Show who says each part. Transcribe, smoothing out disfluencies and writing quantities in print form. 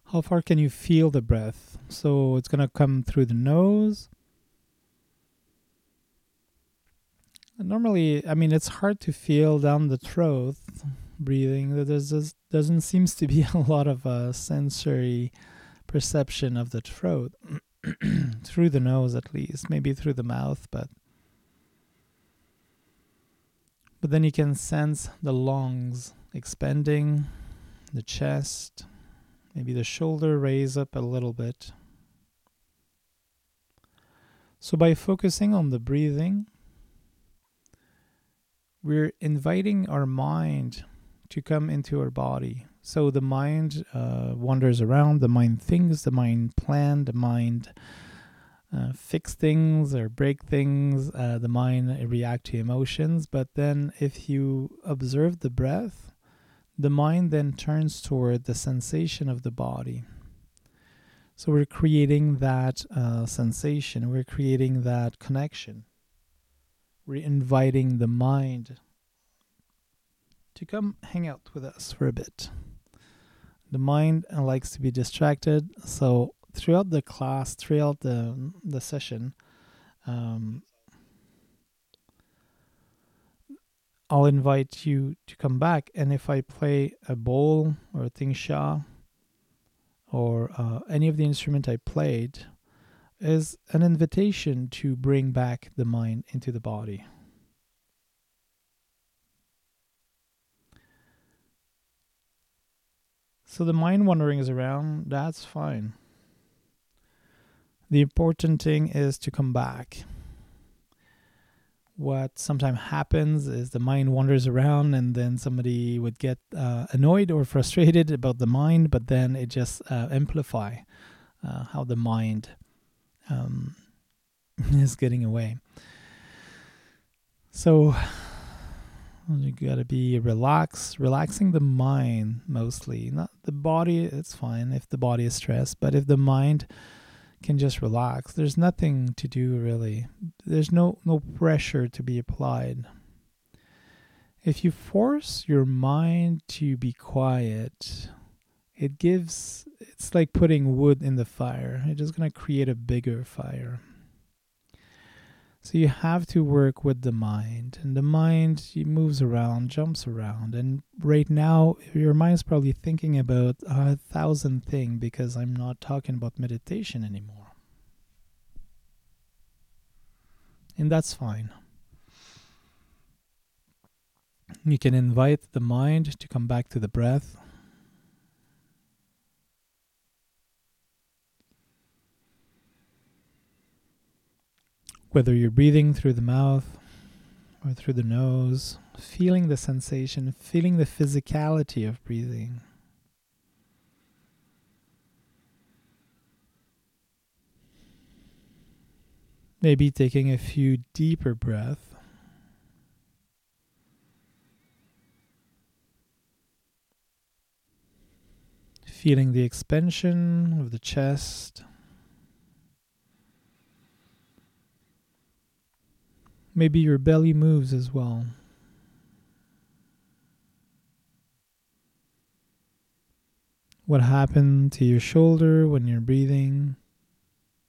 Speaker 1: How far can you feel the breath? So it's going to come through the nose. Normally, I mean, it's hard to feel down the throat breathing. There's just doesn't seems to be a lot of sensory perception of the throat through the nose, at least, maybe through the mouth, but then you can sense the lungs expanding, the chest, maybe the shoulder raise up a little bit. So by focusing on the breathing, we're inviting our mind to come into our body. So the mind wanders around, the mind thinks, the mind plans, the mind fix things or break things, the mind react to emotions. But then if you observe the breath, the mind then turns toward the sensation of the body. So we're creating that sensation, we're creating that connection. We're inviting the mind to come hang out with us for a bit. The mind likes to be distracted, so throughout the class, throughout the session, I'll invite you to come back, and if I play a bowl or a tingsha or any of the instrument I played, is an invitation to bring back the mind into the body. So the mind wandering is around, that's fine. The important thing is to come back. What sometimes happens is the mind wanders around and then somebody would get annoyed or frustrated about the mind, but then it just amplify how the mind is getting away. So you gotta be relaxing the mind mostly. Not the body, it's fine if the body is stressed, but if the mind can just relax, there's nothing to do really. There's no pressure to be applied. If you force your mind to be quiet, it's like putting wood in the fire. It's just gonna create a bigger fire. So you have to work with the mind, and the mind moves around, jumps around, and right now your mind's probably thinking about 1,000 things because I'm not talking about meditation anymore. And that's fine. You can invite the mind to come back to the breath. Whether you're breathing through the mouth or through the nose, feeling the sensation, feeling the physicality of breathing. Maybe taking a few deeper breaths. Feeling the expansion of the chest. Maybe your belly moves as well. What happened to your shoulder when you're breathing?